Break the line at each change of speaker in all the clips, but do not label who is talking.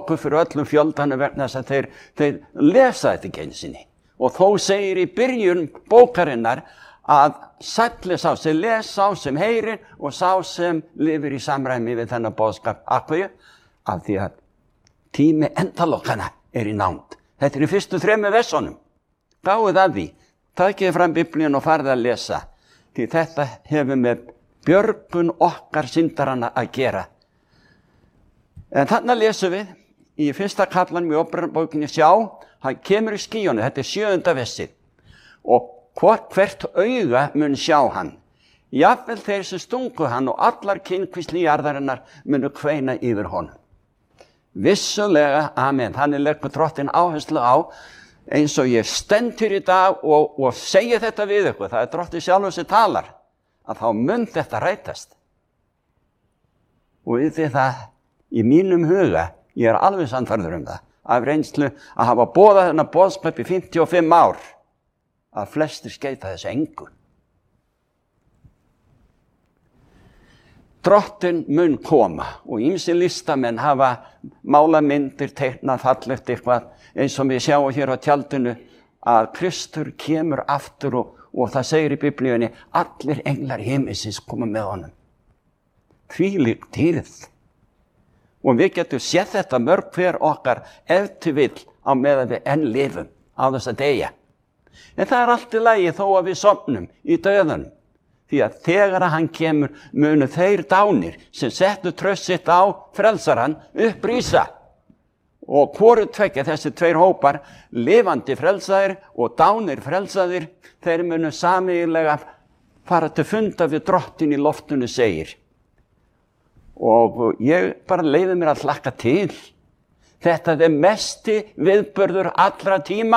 lokuð fyrir öllum fjöldanum vegna þess að þeir lesa þetta ekki einu sinni. Og þó segir í byrjun bókarinnar að sæll er sá sem les, sá sem heyrir og sá sem lifir í samræmi við þennan boðskap. Af hverju? Af því að tími endalokkana er í nánd. Þetta er í fyrstu 3 versunum. Gáið af því. Takið fram Biblíun og farið að lesa. Því þetta hefur með björgun okkar syndaranna að gera. En þarna lesum við í 1. kaflanum í Óperumbókinni sjá, hann kemur í skýjunum, þetta er 7. versið. Og hvert auga mun sjá hann. Jafnvel þeir sem stungu hann og allar kynkvísli jarðarinnar munu kveina yfir honum. Vissulega, amen, þannig leggur Drottinn áherslu á, eins og ég stend hér í dag og segi þetta við ykkur, það er Drottinn sjálfur sem talar, að þá mun þetta rætast. Og við það, í mínum huga, ég er alveg sannfærður það, af reynslu að hafa boðað þennan boðskap í 55 ár, að flestir skeyta þessu engu. Drottinn mun koma og ýmsir listamenn hafa málað myndir, teiknað fallegt eitthvað, eins og við sjáum hér á tjaldinu að Kristur kemur aftur og það segir í Biblíunni, allir englar himinsins koma með honum. Þvílík dýrð. Og við getum séð þetta mörg hver okkar ef til vill á meðan við enn lifum á þess að deyja. En það er allt í lagi þó að við sofnum í dauðanum. Því að þegar hann kemur munu þeir dánir sem settu traust sitt á frelsarann upprísa. Og hvoru tvekja þessi 2 hópar, lifandi frelsaðir og dánir frelsaðir, þeir munu sameiginlega fara til funda við Drottinn í loftinu segir. Og ég bara leyfi mér að hlakka til. Þetta er mesti viðburður allra tíma.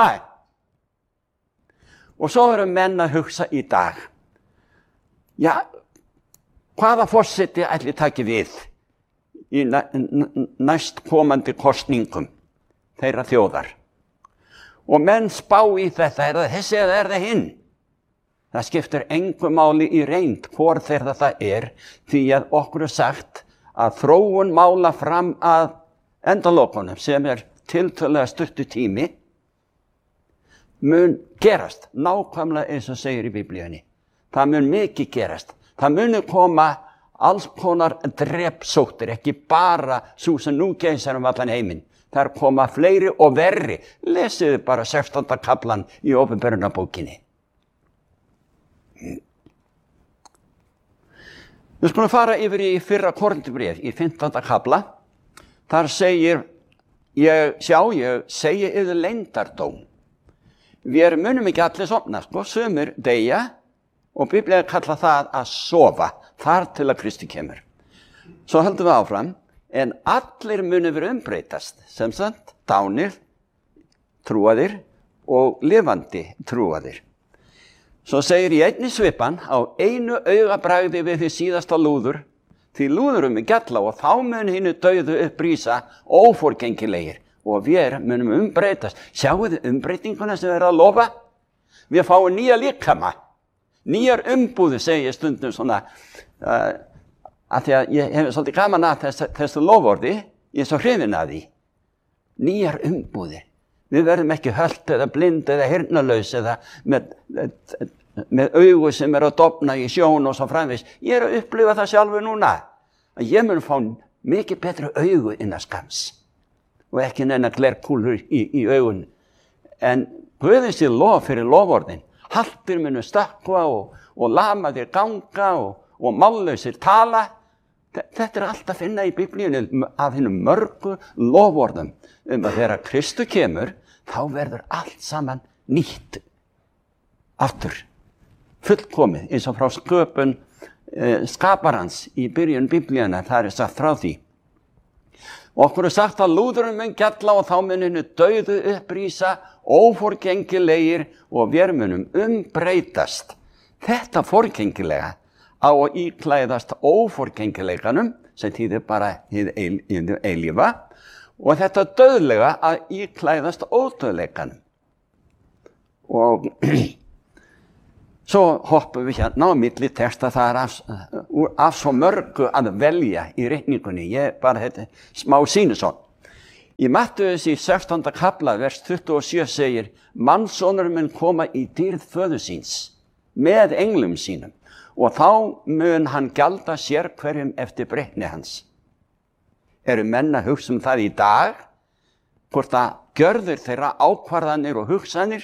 Og svo eru menn að hugsa í dag. Já, hvaða forseti ætli taki við í næst komandi kosningum þeirra þjóðar? Og menn spá í þetta, er það þessi eða er það hinn? Það skiptir engu máli í reynd hvor þeirra það er, því að okkur er sagt að þróun mála fram að endalokunum sem er tiltölulega stuttur tími mun gerast nákvæmlega eins og segir í Biblíunni. Það mun mikið gerast. Það muni koma alls konar drepsóttir, ekki bara svo sem nú geysar allan heiminn. Það koma fleiri og verri. Lesiðu bara 16. kaflan í Ópenbarunarbókinni. Við skulum fara yfir í 1. Korinthubréf í 15. kafla. Þar segir, ég segi yfir leyndardóm. Við munum ekki allir sofna, sumir deyja og Biblían kallar það að sofa, þar til að Kristi kemur. Svo höldum við áfram, en allir munu verið umbreytast, sem sagt, dánir, trúaðir og lifandi trúaðir. Svo segir í einni svipan, á einu augabragði við því síðasta lúður, því lúðurum er gjalla og þá mun hinu dauðu upprísa óforgengilegir og við munum umbreytast. Sjáu þið umbreytinguna sem við erum að lofa? Við fáum nýja líkama, nýjar umbúðir, segir stundum svona, að því að ég hef svolítið gaman að þessu loforði, ég er svo hrifinn að því. Nýjar umbúðir. Við verðum ekki hölt eða blind eða heyrnarlaus eða með augu sem er að dofna í sjón og svo framvegis. Ég er að upplifa það sjálfur núna. Að ég mun fá mikið betri augu innan skams og ekki neina glerkúlur í augun. En Guði sé lof fyrir loforðin. Haltir munu stökkva og lamaðir ganga og mállausir tala. Þetta er allt að finna í Biblíunni af hinum mörgu loforðum að þegar Kristu kemur, þá verður allt saman nýtt aftur, fullkomið, eins og frá sköpun skaparans í byrjun Biblíunnar, það er sagt frá því. Og okkur er sagt að lúðurinn mun gjalla og þá mun hinu dauðu upprísa, óforgengilegir og við munum umbreytast. Þetta forgengilega á að íklæðast óforgengileikanum, sem þýðir bara hið eilífa, og þetta dauðlega að íklæðast ódauðleikanum. Og svo hoppum við hérna á milli texta, það er af svo mörgu að velja í reikningunni. Ég bara, þetta smá sýnusón. Í Mattheus í 16. kafla, vers 27 segir, mannsonur mun koma í dýrð föður síns með englum sínum og þá mun hann gjalda sér hverjum eftir breytni hans. Eru menn að hugsa það í dag, hvort að gjörður þeirra ákvarðanir og hugsanir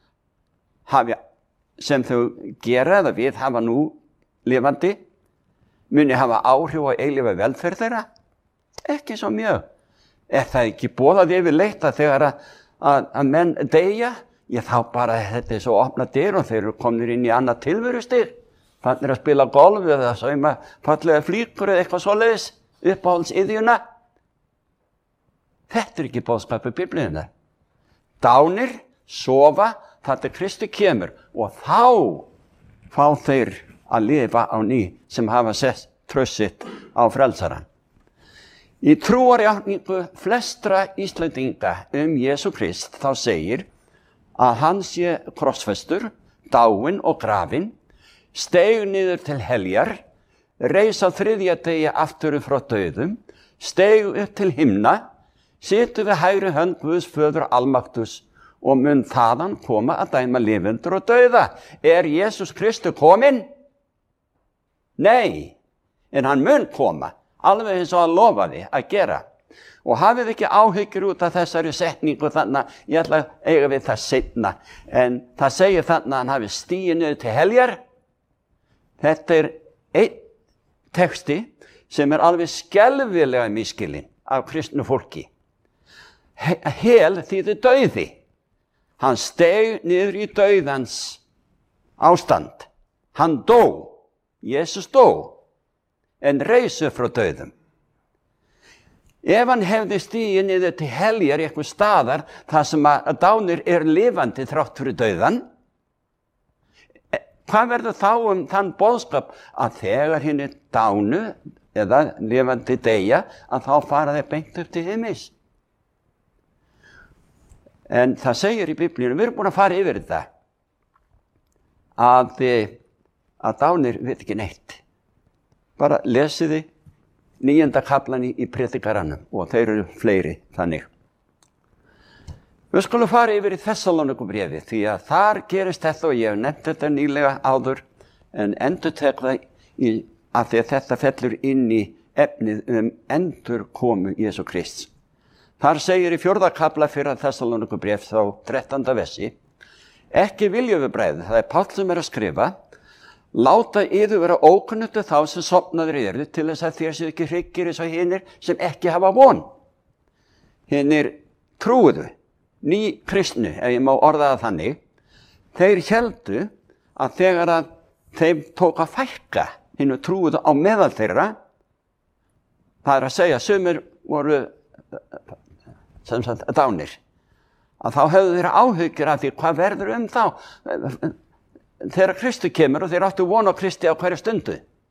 sem þau gera eða við hafa nú lifandi, muni hafa áhrif á eilífa velferð þeirra? Ekki svo mjög. Það ekki boðað yfirleitt að þegar að menn deyja, þá bara þetta svo opna dyr og þeir eru komnir inn í annað tilverustig. Fannir að spila golf eða sauma fallega flíkur eða eitthvað svoleiðis, uppáhaldsiðjuna. Þetta ekki boðskapur Biblíunnar. Dánir, sofa, þetta Kristi kemur og þá fá þeir að lifa á ný sem hafa sett traust sitt á frelsarann. Í trúarjátningu flestra Íslendinga Jesú Krist þá segir að hann sé krossfestur, dáinn og grafinn, steig niður til heljar, reis á þriðja degi aftur frá dauðum, steig upp til himna, situr við hægri hönd Guðs föður almaktus og mun þaðan koma að dæma lifendur og dauða. Jesús Kristur kominn? Nei, en hann mun koma, alveg eins og hann lofaði að gera. Og hafið ekki áhyggjur út af þessari setningu þannig að ég ætla að eiga við það seinna. En það segir þannig að hann hafi stigið niður til heljar. Þetta einn texti sem alveg skelfilega misskilinn af kristnu fólki. Hel þýðir dauði. Hann steig niður í dauðans ástand. Hann dó. Jesus dó. En reis upp frá dauðum. Ef hann hefði stigið niður til heljar í eitthvað staðar þar sem að dánir lifandi þrátt fyrir dauðan, hvað verður þá þann boðskap að þegar hinn dánu eða lifandi deyja að þá fara þeir beint upp til himins? En það segir í Biblíunum, við erum búin að fara yfir þetta, að dánir veit ekki neitt. Bara lesiði 9. kaflan í Predikaranum og þeir eru fleiri þannig. Við skulum fara yfir í Þessalóníkubréfið því að þar gerist þetta og ég hef nefnt þetta nýlega áður en endurtek það af því að þetta fellur inn í efnið endurkomu Jesú Krists. Þar segir í 4. kafla fyrir Þessalóníkubréf þá 13. versi, ekki viljum við bræður, það er Páll sem að skrifa, láta yður vera ókunnugir þá sem sofnaðir eru til þess að þér séu ekki hryggir eins og hinir sem ekki hafa von. Hinir trúðu, ný kristnu, ef ég má orða það þannig, þeir héldu að þegar að þeim tók að fækka hinu trúðu á meðal þeirra, það er að segja, sumir voru sem sagt dánir, að þá höfðu þeirra áhyggjur af því hvað verður þá þegar Kristi kemur og þeir áttu von á Kristi á hverju stundu.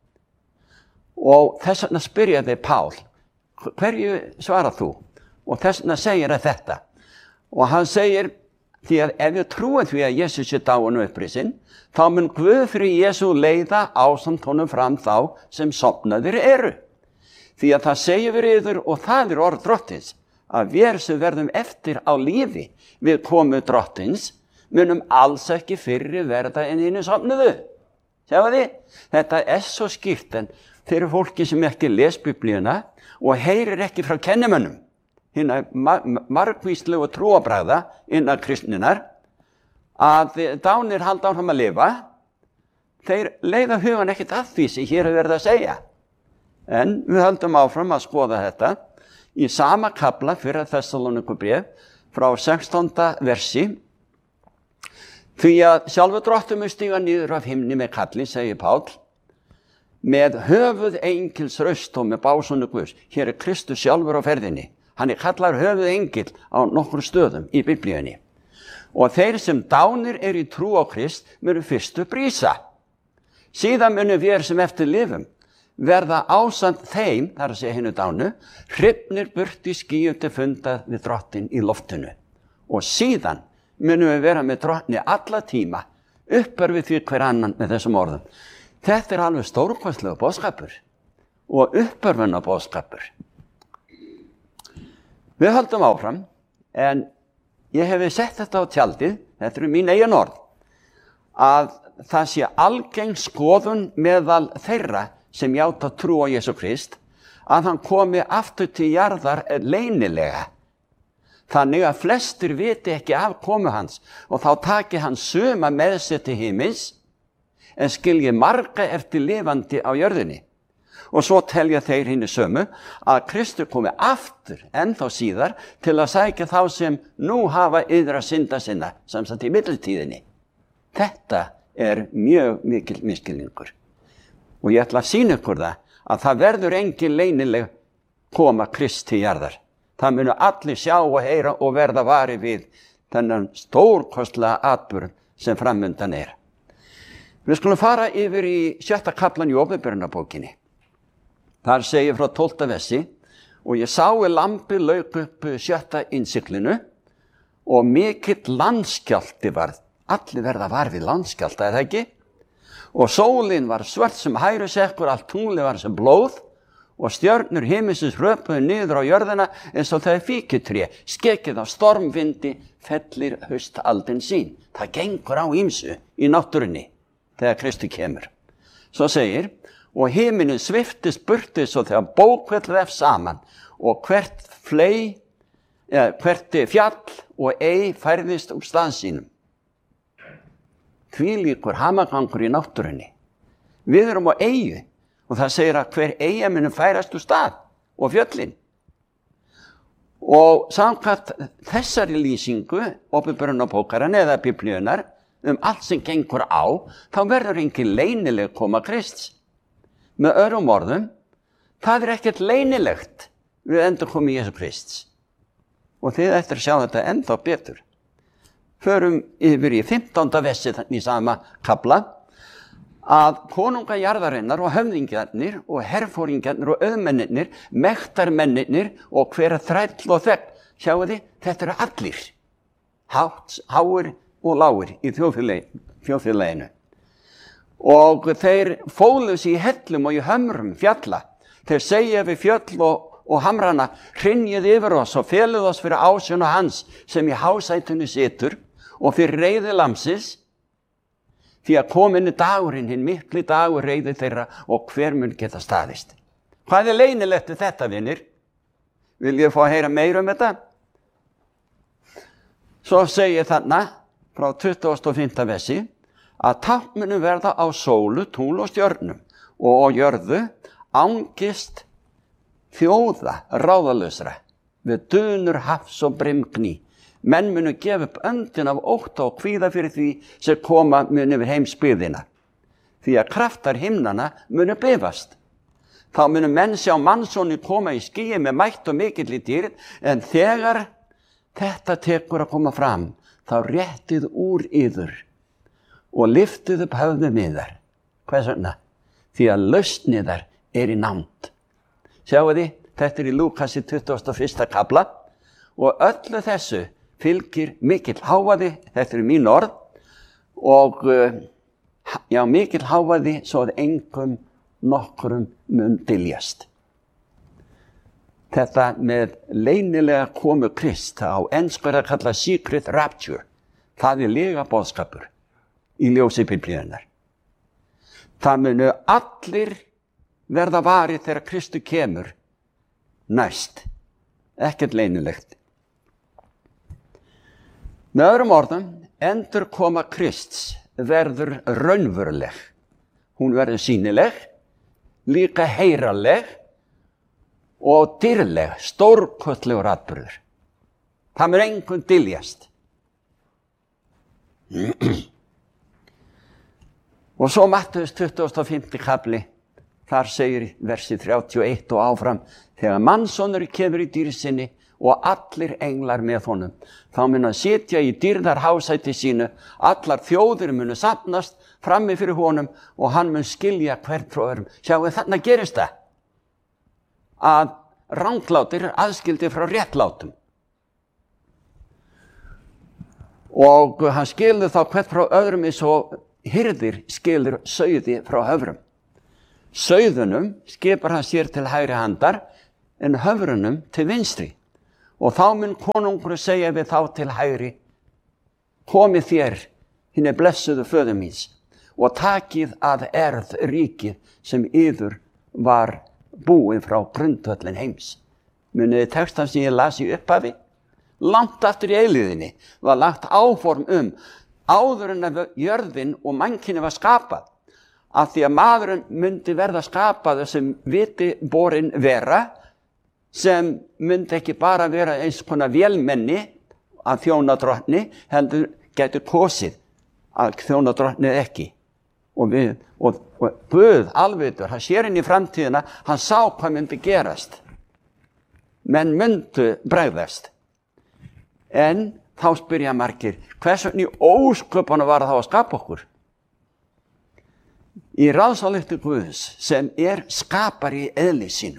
Og þess vegna spyrjaði Pál, hverju svarar þú? Og þess vegna segir að þetta. Og hann segir, því að ef við trúum því að Jesús sé dáinn og upprisinn, þá mun Guð fyrir Jesú leiða ásamt honum fram þá sem sofnaðir eru. Því að það segir við yður og það er orð drottins, að við sem verðum eftir á lífi við komu drottins, munum alls ekki fyrri verða en hinu sofnuðu. Sjáu þið? Þetta er svo skýrt en fyrir fólki sem ekki les Biblíuna og heyrir ekki frá kennimönnum, hina margvíslegu trúarbragða innan kristninnar, að dánir halda áfram að lifa, þeir leiða hugan ekkert að því sem hér er verið að segja. En við höldum áfram að skoða þetta í sama kafla fyrir Þessalóníkubréf frá 16. versi. Því að sjálfur drottum við stíga niður af himni með kalli, segir Páll, með höfuð engils raust og með básunu Guðs. Hér er Kristus sjálfur á ferðinni. Hann kallar höfuð engil á nokkrum stöðum í Biblíunni. Og þeir sem dánir í trú á Krist munu fyrstu brísa. Síðan munu við sem eftir lifum verða ásamt þeim, þar að segja hinu dánu, hrifnir burt í skýjum til funda við drottin í loftinu. Og síðan munum við vera með drottni alla tíma, uppar við því hver annan með þessum orðum. Þetta er alveg stórkostlegur boðskapur og uppörfunnar boðskapur. Við höldum áfram, en ég hefi sett þetta á tjaldið, þetta eru mín eigin orð, að það sé algeng skoðun meðal þeirra sem játa trú á Jesú Krist, að hann komi aftur til jarðar leynilega. Þannig að flestir viti ekki af komu hans og þá taki hann suma með sér til himins en skilji marga eftir lifandi á jörðinni. Og svo telja þeir hinni sömu að Kristur komi aftur ennþá síðar til að sækja þá sem nú hafa yðra synda sinna, samsagt í millitíðinni. Þetta er mjög mikil misskilningur. Og ég ætla að sýna ykkur það verður engin leynileg koma Krist til jarðar. Það munu allir sjá og heyra og verða vari við þennan stórkostlega atburð sem framundan er. Við skulum fara yfir í 6. kaflan í Åpenbarunarbókinni. Þar segir frá 12. versi: og ég sái lampið lauk upp 6. innsiglinu og mikill landskjálfti varð. Allir verða var við landskjálfta, það ekki? Og sólin var svört sem hærusekkur, allt tunglið var sem blóð og stjörnur himinsins hröpuðu niður á jörðina eins og það er fíkutré, skekið á stormvindi fellir haustaldin sín. Það gengur á ýmsu í náttúrunni þegar Kristur kemur. Svo segir: og himinin sviftist burti svo þegar bókfell vef saman og hvert fjall og ei færðist úr stað sínum. Þvílíkur hamagangur í náttúrunni. Við erum á eyju og það segir að hver eyja muni færast úr stað og fjöllin. Og samkvæmt þessari lýsingu Åpenbarunarbókarinnar eða Biblíunnar allt sem gengur á, þá verður engin leynileg koma Krists. Með öðrum orðum, það er ekkert leynilegt við endurkomu Jesú Krists. Og þið eftir að sjá þetta ennþá betur. Förum yfir í 15. versi í sama kafla, að konungar jarðarinnar og höfðingjarnir og herforingjarnir og auðmennirnir, mektarmennirnir og hver þræll og þegn, sjáu þið, þetta eru allir, háir og lágir í þjóðfélaginu. Og þeir fóluðu sig í hellum og í hömrum fjalla. Þeir segja við fjöll og hamrana: hrynjið yfir oss og feluð oss fyrir ásjón hans sem í hásætinu situr og fyrir reiði lamsins, því að komin dagurinn, hinn mikli dagur reiði þeirra og hver mun geta staðist. Hvað er leynilegt við þetta, vinir? Vil ég fá að heyra meira þetta? Svo segir þarna frá 25. versi að tákn munu verða á sólu, tungl og stjörnum og á jörðu angist þjóða ráðalausra við dunur hafs og brimgný. Menn munu gefa upp öndin af ótta og kvíða fyrir því sem koma munu við heimsbyggðina. Því að kraftar himnana munu bifast. Þá munu menn sjá mannsoni koma í skýi með mætt og mikilli dýrð, en þegar þetta tekur að koma fram, þá réttið úr yður og lyftið upp höfðum yðar. Hvers vegna? Því að lausn yðar er í nánd. Sjáu þið, þetta er í Lúkasi 21. kafla og öllu þessu fylgir mikill hávaði, þetta eru mín orð, og mikill hávaði svo að engum nokkrum mun dyljast. Þetta með leynilega komu Krist, á ensku er að kalla secret rapture, það er lega boðskapur í ljósi Biblíunnar. Það munu allir verða varið þegar Kristur kemur næst, ekkert leynilegt. Með öðrum orðum, endurkoma Krists verður raunveruleg. Hún verður sýnileg, líka heyranleg og dýrleg, stórkostlegur atburður. Það mun engum dyljast. Og svo Mattheus 25. kafli, þar segir versi 31 og áfram: þegar mannssonur kemur í dýrð sinni og allir englar með honum, þá mun hann sitja í dýrðarhásæti sínu, allar þjóðir munu safnast frammi fyrir honum og hann mun skilja hvern frá öðrum. Sjáu, þarna gerist það að ranglátir aðskildi frá réttlátum. Og hann skilur þá hvern frá öðrum eins og hirðir skilur sauði frá höfrum. Sauðunum skipar hann sér til hægri handar en höfrunum til vinstri. Og þá mun konungur segja við þá til hægri, komið þér, hinni blessuðu föður míns, og takið að erð ríkið sem yður var búið frá grundvöllin heims. Muniði textan sem ég las í upphafi? Langt aftur í eilíðinni var lagt áform áður en að jörðin og mannkyni var skapað, af því að maðurinn myndi verða skapaður sem viti borin vera, sem myndi ekki bara vera eins konar vélmenni að þjóna drottni, heldur getur kosið að þjóna drottni ekki. Og Guð alvitur, hann sér inn í framtíðina, hann sá hvað myndi gerast. Menn myndu bregðast. En þá spyrja margir, hvers vegna í ósköpunum var það að skapa okkur? Í ráðsályktun Guðs sem skapari í eðli sínu.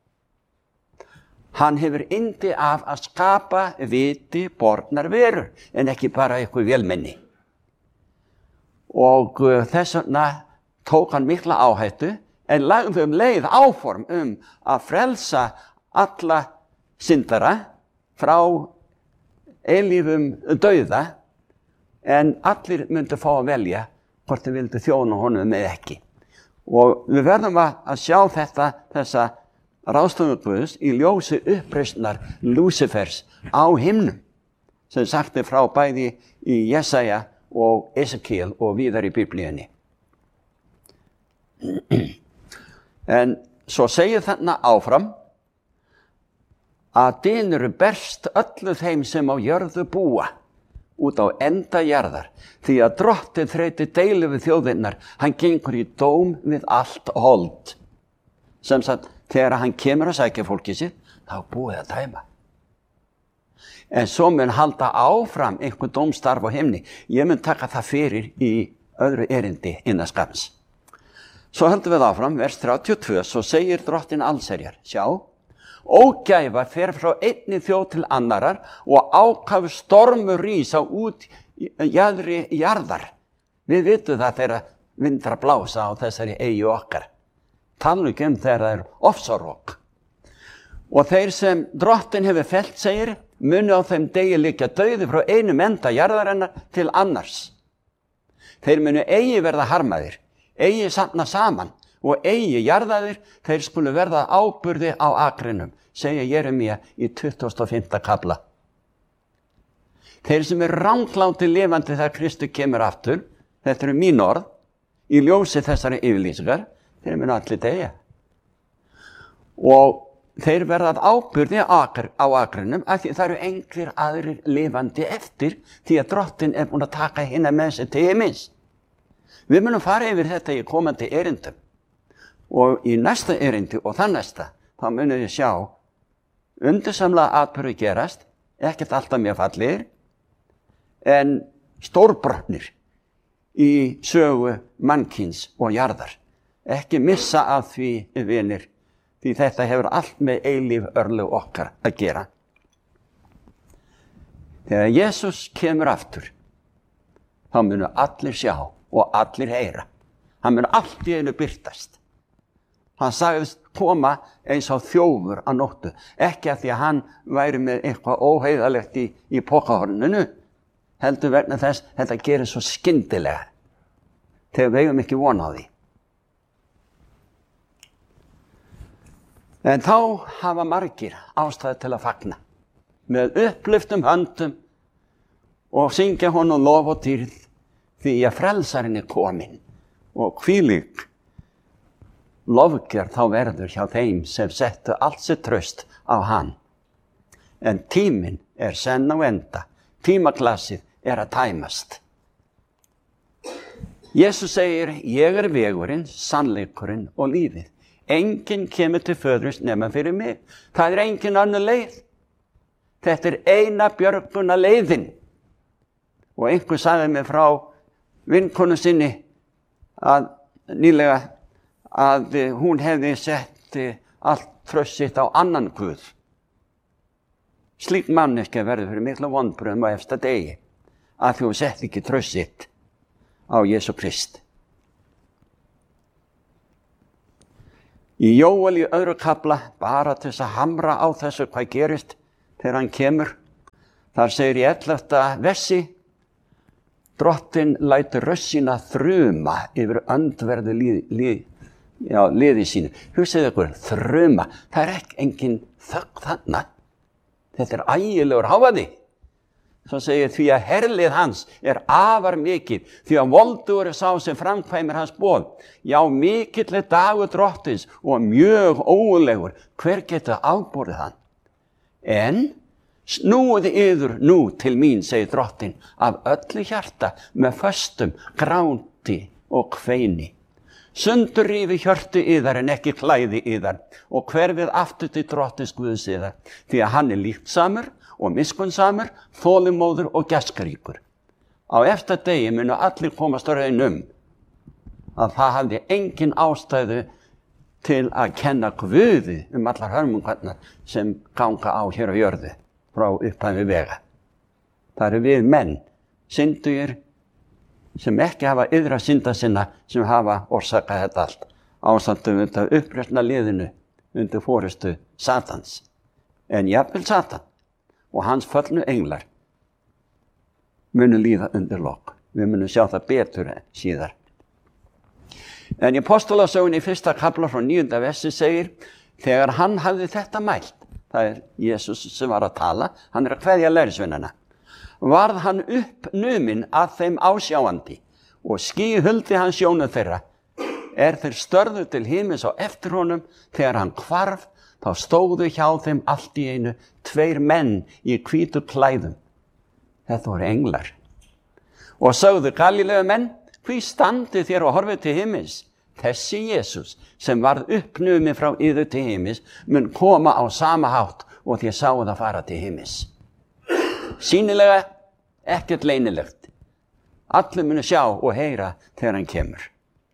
Hann hefur yndi af að skapa viti bornar verur, en ekki bara eitthvað vélmenni. Og þess vegna tók hann mikla áhættu, en lagði leið áform að frelsa alla syndara frá eilífum dauða, en allir myndu fá að velja hvort þau vildu þjóna honum eða ekki. Og við verðum að sjá þessa ráðstöfun Guðs í ljósi uppreisnar Lúsifers á himnum, sem sagt frá bæði í Jesaja og Esekiel og víðar í Biblíunni. En svo segir þarna áfram að dynur berst öllu þeim sem á jörðu búa út á enda jarðar, því að drottinn þreyti deilu við þjóðirnar, hann gengur í dóm við allt hold. Sem sagt, þegar hann kemur að sækja fólkið sitt, þá búið að dæma. En svo mun halda áfram einhver dómstarf á himni. Ég mun taka það fyrir í öðru erindi innan skamms. Svo höldum við áfram, vers 32, svo segir drottinn allsherjar, sjá, ógæfa fer frá einni þjóð til annarar og ákafu stormur rísa út í jaðri jarðar. Við vitum það þegar vindar blása á þessari eyju okkar. Tala ekki þegar það er ofsarok. Og þeir sem drottinn hefur fellt, segir, munu á þeim degi liggja dauði frá einum enda jarðarinnar til annars. Þeir munu eigi verða harmaðir, eigi safna saman, og eigi jarðaðir, þeir skulu verða áburði á akrinum, segja Jeremía í 25. kafla. Þeir sem rangláti lifandi þegar Kristur kemur aftur, þetta eru mín orð, í ljósi þessari yfirlýsingar, þeir munu allir deyja. Og þeir verða áburði á akrinum, af því það eru engir aðrir lifandi eftir, því að drottinn búinn að taka hina með sér til himins. Við munum fara yfir þetta í komandi erindum. Og í næsta erindi og það næsta, þá munum við sjá undursamlega atburði gerast, ekkert alltaf mjög fallegir, en stórbrotnir í sögu mannkyns og jarðar. Ekki missa af því, vinir, því þetta hefur allt með eilíf örlög okkar að gera. Þegar Jesús kemur aftur, þá munu allir sjá og allir heyra. Hann mun allt í einu birtast. Hann sagðist koma eins á þjófur að nóttu, ekki að því að hann væri með eitthvað óheiðalegt í pokahorninu, heldur vegna þess þetta gerir svo skyndilega, þegar við eigum ekki von á því. En þá hafa margir ástæðu til að fagna, með upplyftum höndum og syngja honum lof og dýrð, því að frelsarinn kominn og hvílík lofgjörð þá verður hjá þeim sem settu allt sitt traust á hann. En tíminn senn á enda, tímaklassið að tæmast. Jesús segir, ég vegurinn, sannleikurinn og lífið. Enginn kemur til föðurins nema fyrir mig. Það engin önnur leið. Þetta eina björguna leiðin. Og einhver sagði mig frá vinkonu sinni að nýlega að hún hefði sett allt traust sitt á annan Guð. Slík manneskja verður fyrir mikla vonbrigðum á efsta degi, að þú sett ekki traust sitt á Jesú Krist. Í Jóel í öðru kafla, bara til þess að hamra á þessu hvað gerist, þegar hann kemur. Þar segir í 11. versi, Drottinn lætur rödd sína þruma yfir öndverðu liði sínu. Hugsið ykkur, þruma, það ekki engin þögn þarna. Þetta ægilegur hávaði. Svo segir því að herlið hans afar mikið, því að voldugur sá sem framkvæmir hans boð. Já, mikill dagur Drottins og mjög ógurlegur. Hver getur afborið hann? En snúið yður nú til mín, segir Drottinn, af öllu hjarta með föstum, gráti og kveini. Sundurrífi hjörtu yðar en ekki klæði yðar og hverfið aftur til Drottins Guðs yðar, því að hann líktsamur og miskunnsamur, þolinmóður og gestríkur. Á eftir degi munu allir komast á raun að það hafði engin ástæðu til að kenna Guði allar hörmungarnar sem ganga á hér á jörðu frá upphafi vega. Það eru við menn, syndugir, sem ekki hafa yðra synda sinna, sem hafa orsakað þetta allt, ástandum undir uppreisna liðinu undir forystu Satans. En jafnvel Satan og hans föllnu englar munu líða undir lok. Við munum sjá það betur síðar. En í Apostolasögunni í 1. kafla frá 9. versi segir, þegar hann hafði þetta mælt, það Jesús sem var að tala, hann að kveðja lærisveinana, varð hann uppnuminn að þeim ásjáandi og ský huldi hans sjónu þeirra. Þeir störðu til himins á eftir honum, þegar hann hvarf, þá stóðu hjá þeim allt í einu 2 menn í hvítu klæðum. Þetta voru englar. Og sögðu Galíleu menn, hví standið þér og horfið til himins? Þessi Jesús sem varð uppnuminn frá yður til himins mun koma á sama hátt og þér sáuð að fara til himins. Sýnilega ekkert leynilegt. Allir munu sjá og heyra þegar hann kemur.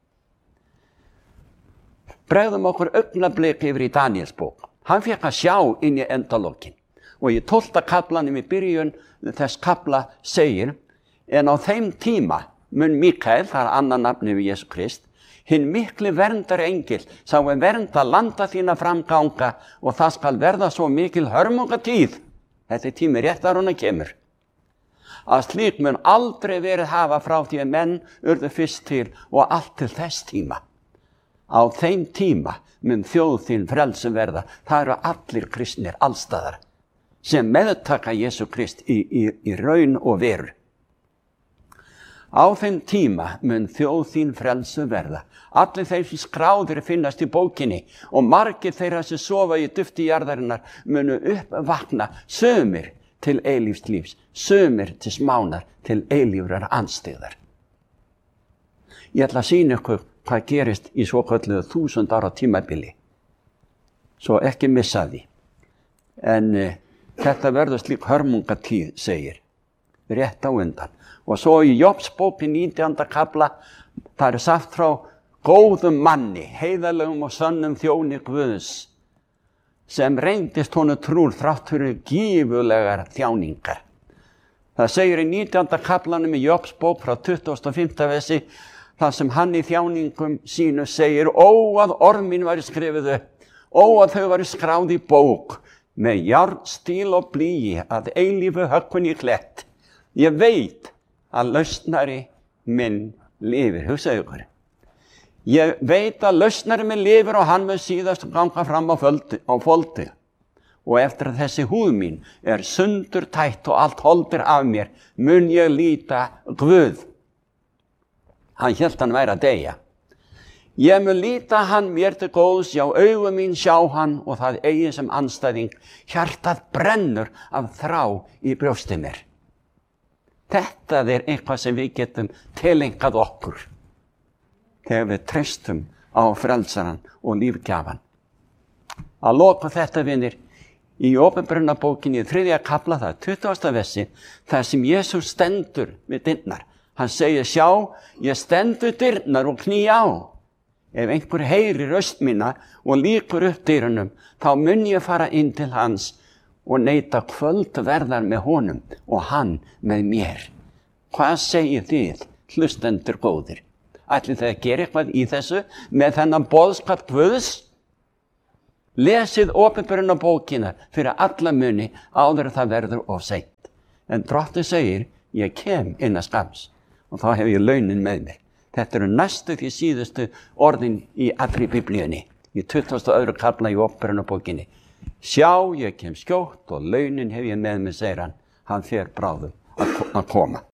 Bregðum okkur augnablik yfir í Daníels bók. Hann fékk að sjá inn í endalokin. Og í 12. kaflanum í byrjun þess kafla segir, en á þeim tíma mun Mikael, það annan nafni við Jesú Krist, hinn mikli verndar engil, sá vernda landa þína framganga og það skal verða svo mikil hörmungatíð. Þetta tími rétt að hún kemur. Að slík mun aldrei verið hafa frá því að menn urðu fyrst til og allt til þess tíma. Á þeim tíma mun þjóð þín frelsi verða. Það eru allir kristnir allstaðar sem meðtaka Jesú Krist í raun og veru. Á þeim tíma mun þjóð þín frelsi verða. Allir þeir sem skráðir finnast í bókinni og margir þeirra sem sofa í dufti jarðarinnar munu uppvakna, sumir til eilífs lífs, sumir til smánar, til eilífrar andstyggðar. Ég ætla að sýna ykkur hvað gerist í svokölluðu 1000 ára tímabili. Svo ekki missa því. En þetta verður slík hörmungatíð, segir, rétt á undan. Og svo í Jóbsbók í 19. kafla, það sagt frá góðum manni, heiðarlegum og sönnum þjóni Guðs, sem reyndist honum trúr þrátt fyrir gífurlegar þjáningar. Það segir í 19. kaflanum í Jóbsbók frá 25. versi, þar sem hann í þjáningum sínu segir, ó að orð mín væri skrifuð upp, ó að þau væri skráð í bók, með járnstíl og blýi að eilífu höggvin í klett. Ég veit að lausnari minn lifir, hugsaðu ykkur. Ég veit að lausnari minn lifir og hann mun síðast ganga fram á foldi. Og eftir að þessi húð mín sundur tætt og allt holdir af mér, mun ég líta Guð. Hann hélt hann væri að deyja. Ég mun líta hann mér til góðs, já augu mín sjá hann og það eigi sem andstæðing. Hjartað brennur af þrá í brjósti mér. Þetta eitthvað sem við getum tilengað okkur þegar við treystum á frelsaran og lífgjafan. Að loka þetta, vinir, í Åpenbarunarbókinni í 3. kafla, það 20. versi, þar sem Jesús stendur við dyrnar. Hann segir, sjá, ég stendur dyrnar og kný á. Ef einhver heyrir röst mína og lýkur upp dyrunum, þá mun ég fara inn til hans og neita kvöldverðar með honum og hann með mér. Hvað segir þið, hlustendur góðir? Ætlið þið að gera eitthvað í þessu með þennan boðskap Guðs? Lesið opinberunarbókina fyrir alla muni áður en það verður of seint. En Drottinn segir, ég kem innan skamms og þá hef ég launin með mér. Þetta eru næstu því síðustu orðin í allri Biblíunni, í 22. kafla í opinberunarbókinni. Sjá, ég kem skjótt og launin hef ég með mér, segir hann. Hann fer bráðum að koma.